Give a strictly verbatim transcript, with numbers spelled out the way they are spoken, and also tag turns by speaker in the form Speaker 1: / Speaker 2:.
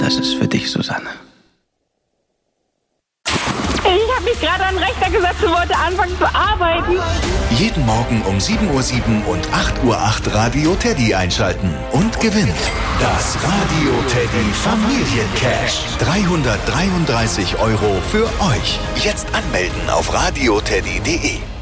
Speaker 1: Das ist für dich, Susanne.
Speaker 2: Ich habe mich gerade an den Rechner gesetzt und wollte anfangen zu arbeiten.
Speaker 3: Jeden Morgen um sieben Uhr sieben und acht Uhr acht Radio Teddy einschalten und gewinnt das Radio Teddy Familiencash. dreihundertdreiunddreißig Euro für euch. Jetzt anmelden auf radioteddy punkt de.